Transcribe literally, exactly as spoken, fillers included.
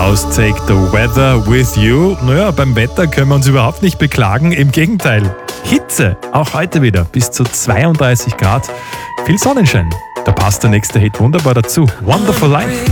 aus Take the Weather with You. Naja, beim Wetter können wir uns überhaupt nicht beklagen. Im Gegenteil, Hitze, auch heute wieder, bis zu zweiunddreißig Grad. Viel Sonnenschein. Da passt der nächste Hit wunderbar dazu. Wonderful Life.